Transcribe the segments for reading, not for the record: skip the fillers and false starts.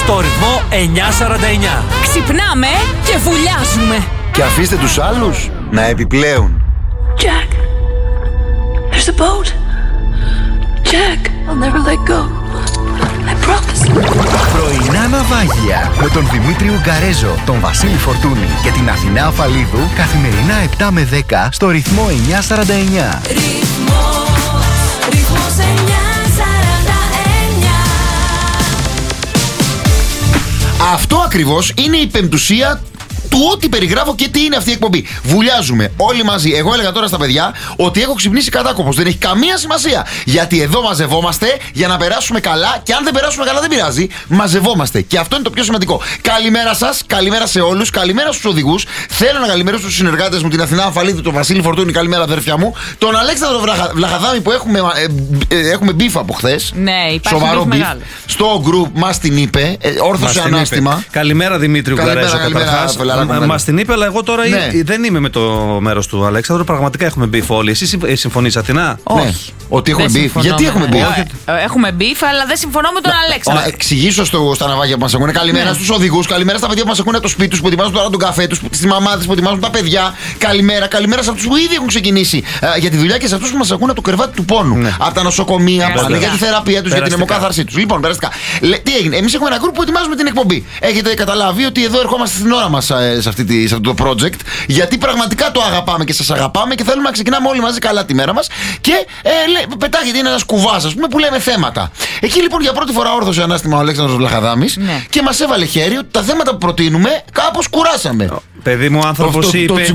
Στο ρυθμό 949. Ξυπνάμε και βουλιάζουμε. Και αφήστε τους άλλους να επιπλέουν. Jack, there's a boat. Jack, I'll never let go. I promise. Πρωινά ναυάγια με τον Δημήτρη Ουγκαρέζο, τον Βασίλη Φορτούνη και την Αθηνά Αφαλίδου καθημερινά 7 με 10 στο ρυθμό 949. Ρυθμός 949. Αυτό ακριβώς είναι η πεμπτουσία του ό,τι περιγράφω και τι είναι αυτή η εκπομπή. Βουλιάζουμε όλοι μαζί. Εγώ έλεγα τώρα στα παιδιά ότι έχω ξυπνήσει κατάκοπος. Δεν έχει καμία σημασία. Γιατί εδώ μαζευόμαστε για να περάσουμε καλά. Και αν δεν περάσουμε καλά, δεν πειράζει. Μαζευόμαστε. Και αυτό είναι το πιο σημαντικό. Καλημέρα σας, καλημέρα σε όλους, καλημέρα στους οδηγούς. Θέλω να καλημερώσω τους συνεργάτες μου, την Αθηνά Αφαλίδου, τον Βασίλη Φορτούνη, καλημέρα αδέρφια μου. Τον Αλέξανδρο Βλαχαδάμη που έχουμε μπιφ από χθες. Ναι, υπάρχει σοβαρό μπιφ μπιφ. Στο group μας την είπε. Όρθωσε ανάστημα. Καλημέρα Δημήτρη Ουγκαρέζο. Μας την είπε, αλλά εγώ τώρα δεν είμαι με το μέρος του Αλέξανδρου. Πραγματικά έχουμε μπιφ όλοι. Εσείς συμφωνείς, Αθηνά? Όχι. Ναι. Ότι έχουμε μπιφ. Γιατί έχουμε μπιφ? Έχουμε μπιφ, αλλά δεν συμφωνώ με τον Αλέξανδρο. Να εξηγήσω στα ναυάγια που μας ακούνε. Καλημέρα στους οδηγούς, καλημέρα στα παιδιά που μας ακούνε από το σπίτι τους, που ετοιμάζουν τώρα τον καφέ τους, στις μαμάδες που ετοιμάζουν τα παιδιά. Καλημέρα σε αυτούς που ήδη έχουν ξεκινήσει για τη δουλειά και σε αυτούς που μας ακούνε από το κρεβάτι του πόνου. Από τα νοσοκομεία, για τη θεραπεία τους, για την αιμοκάθαρσή τους. Λοιπόν, περαστικά. Τι έγινε? Εμείς έχουμε ένα γκρουπ που ετοιμάζουμε την εκπομπή. Έχετε καταλάβει ότι εδώ ερχόμαστε στην ώρα μας σε αυτό το project, γιατί πραγματικά το αγαπάμε και σας αγαπάμε και θέλουμε να ξεκινάμε όλοι μαζί καλά τη μέρα μας. Και πετάγεται, είναι ένας κουβάς, ας πούμε, που λέμε θέματα. Εκεί λοιπόν για πρώτη φορά όρθωσε ανάστημα ο Αλέξανδρος Βλαχαδάμης και μας έβαλε χέρι ότι τα θέματα που προτείνουμε κάπως κουράσαμε. Παιδί μου, ο άνθρωπος είπε. Το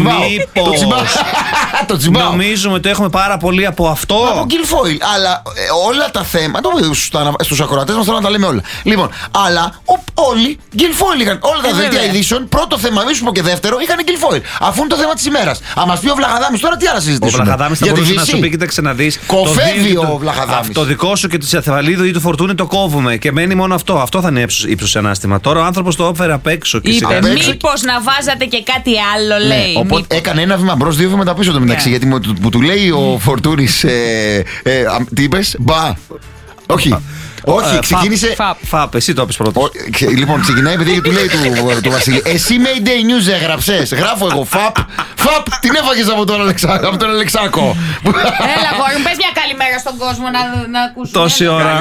τσιμπάω. Νομίζουμε ότι έχουμε πάρα πολύ από αυτό. Από Guilfoyle. Αλλά όλα τα θέματα. Στους ακροατές μας θέλω να τα λέμε όλα. Λοιπόν, αλλά όλοι Guilfoyle είχαν. Όλα τα δελτία ειδήσεων, πρώτο θέμα, μη σου πω και δεύτερο, είχαν Guilfoyle. Αφού είναι το θέμα της ημέρας. Αν μας πει ο Βλαχαδάμης τώρα, τι άλλα συζητήσουμε? Ο Βλαχαδάμης θα μπορούσε να σου πει: κοίταξε να δεις. Κοφεύει ο Βλαχαδάμης. Αυτό το δικό σου και του Αθηναλίδου ή του Φορτούνη το κόβουμε. Και μένει μόνο αυτό. Αυτό θα είναι ύψος ανάστημα. Τώρα ο άνθρωπος το έφερε απ' έξω. Είπε, μήπως να βάζατε και κάτι άλλο, λέει. Οπότε έκανε ένα βήμα μπρος, δύο βήματα πίσω το μεταξύ. Γιατί που του λέει ο Φορτούνης. Τι είπες? Μπα. Όχι. Όχι, ξεκίνησε. Φαπ, εσύ το είπες πρώτος. Λοιπόν, ξεκινάει επειδή του λέει του Βασίλη: εσύ Mayday News έγραψες? Γράφω εγώ Φαπ. Την έφαγες από τον Αλεξάκο. Έλα, γόρι μου, πες μια καλημέρα στον κόσμο να ακούσουμε. Τόση ώρα